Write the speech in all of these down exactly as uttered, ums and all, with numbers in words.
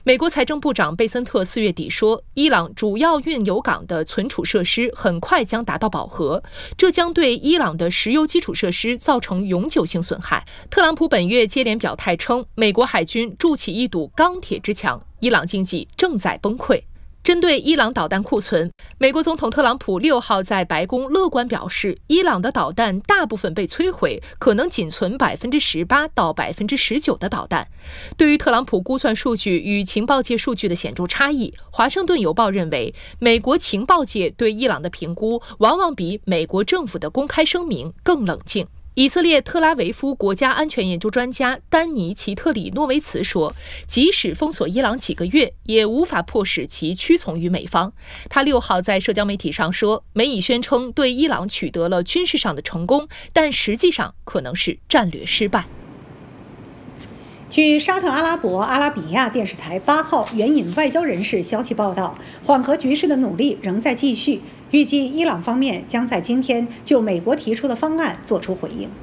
美国财政部长贝森特四月底说，伊朗主要运油港的存储设施很快将达到饱和，这将对伊朗的石油基础设施造成永久性损害。特朗普本月接连表态称，美国海军筑起一堵钢铁之墙，伊朗经济正在崩溃。针对伊朗导弹库存，美国总统特朗普六号在白宫乐观表示，伊朗的导弹大部分被摧毁，可能仅存百分之十八到百分之十九的导弹。对于特朗普估算数据与情报界数据的显著差异，华盛顿邮报认为，美国情报界对伊朗的评估往往比美国政府的公开声明更冷静。以色列特拉维夫国家安全研究专家丹尼·齐特里诺维茨说，即使封锁伊朗几个月，也无法迫使其屈从于美方。他六号在社交媒体上说，美以宣称对伊朗取得了军事上的成功，但实际上可能是战略失败。 据沙特阿拉伯阿拉比亚电视台八号援引外交人士消息报道，缓和局势的努力仍在继续，预计伊朗方面将在今天就美国提出的方案作出回应。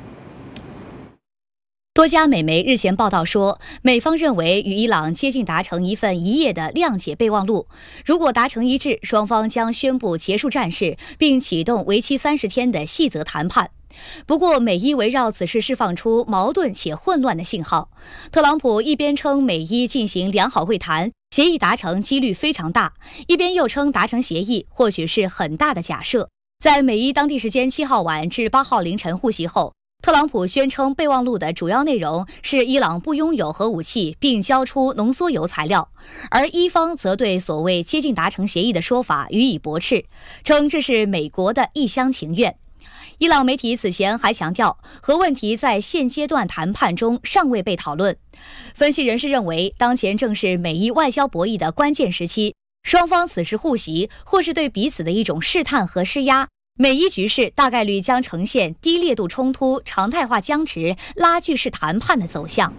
多家美媒日前报道说，美方认为与伊朗接近达成一份一页的谅解备忘录，如果达成一致，双方将宣布结束战事，并启动为期三十天的细则谈判。不过，美伊围绕此事释放出矛盾且混乱的信号。特朗普一边称美伊进行良好会谈，协议达成几率非常大，一边又称达成协议或许是很大的假设。在美伊当地时间七号晚至八号凌晨互袭后，特朗普宣称备忘录的主要内容是伊朗不拥有核武器，并交出浓缩铀材料，而伊方则对所谓接近达成协议的说法予以驳斥，称这是美国的一厢情愿。伊朗媒体此前还强调，核问题在现阶段谈判中尚未被讨论。分析人士认为，当前正是美伊外交博弈的关键时期，双方此时互袭，或是对彼此的一种试探和施压。美伊局势大概率将呈现低烈度冲突、常态化僵持、拉锯式谈判的走向。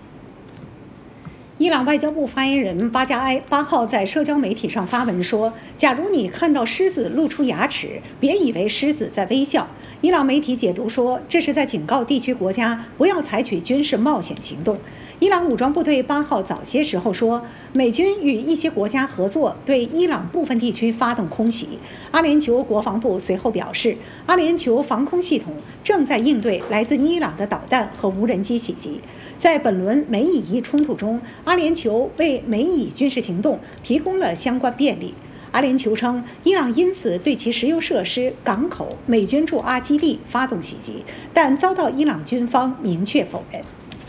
伊朗外交部发言人巴加埃八号在社交媒体上发文说，假如你看到狮子露出牙齿，别以为狮子在微笑。伊朗媒体解读说，这是在警告地区国家不要采取军事冒险行动。伊朗武装部队八号早些时候说，美军与一些国家合作对伊朗部分地区发动空袭。阿联酋国防部随后表示，阿联酋防空系统正在应对来自伊朗的导弹和无人机袭击。在本轮美以伊冲突中，阿联酋为美以军事行动提供了相关便利。阿联酋称，伊朗因此对其石油设施、港口、美军驻阿基地发动袭击，但遭到伊朗军方明确否认。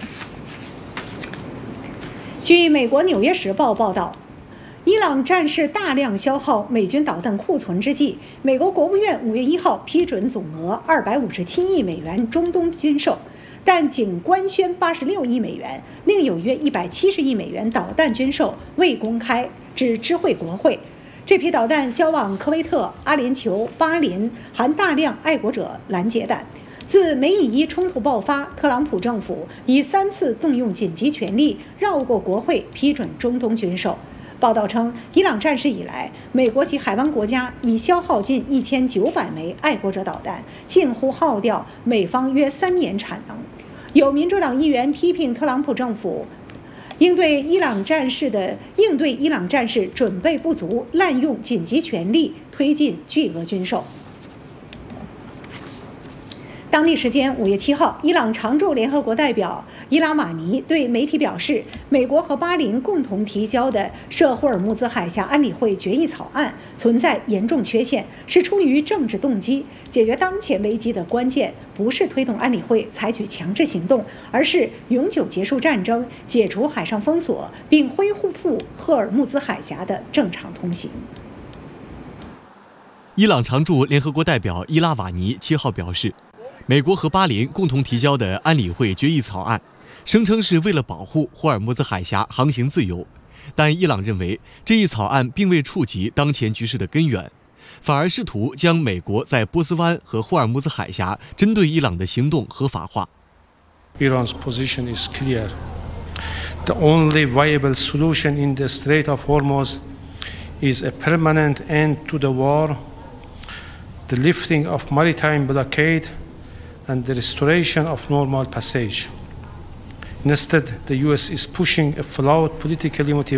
据美国《纽约时报》报道，伊朗战事大量消耗美军导弹库存之际，美国国务院五月一号批准总额二百五十七亿美元中东军售，但仅官宣八十六亿美元，另有约一百七十亿美元导弹军售未公开，只知会国会。这批导弹销往科威特、阿联酋、巴林，含大量爱国者拦截弹。自美以伊冲突爆发，特朗普政府已三次动用紧急权力绕过国会批准中东军售。报道称，伊朗战事以来，美国及海湾国家已消耗近一千九百枚爱国者导弹，近乎耗掉美方约三年产能。有民主党议员批评特朗普政府应对伊朗战事的应对伊朗战事准备不足，滥用紧急权力推进巨额军售。当地时间五月七号，伊朗常驻联合国代表伊拉瓦尼对媒体表示，美国和巴林共同提交的涉霍尔木兹海峡安理会决议草案存在严重缺陷，是出于政治动机。解决当前危机的关键不是推动安理会采取强制行动，而是永久结束战争、解除海上封锁，并恢复霍尔木兹海峡的正常通行。 伊朗常驻联合国代表伊拉瓦尼七号表示，美国和巴林共同提交的安理会决议草案，声称是为了保护霍尔木兹海峡航行自由，但伊朗认为这一草案并未触及当前局势的根源，反而试图将美国在波斯湾和霍尔木兹海峡针对伊朗的行动合法化。 Iran's position is clear. The only viable solution in the Strait of Hormuz is a permanent end to the war, the lifting of maritime blockade, and the restoration of normal passage. Instead, the U S is pushing a flawed, politically motivated